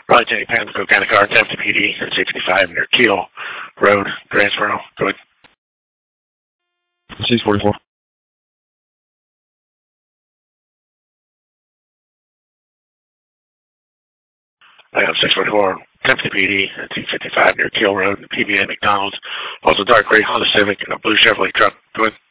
Raleigh County Pamlico County Car, Templeton PD, 655 near Keel Road, Greensboro. Go ahead. 644. I have 644, Templeton PD, 255 near Keel Road, PBA McDonald's. Also dark gray Honda Civic and a blue Chevrolet truck. Go ahead.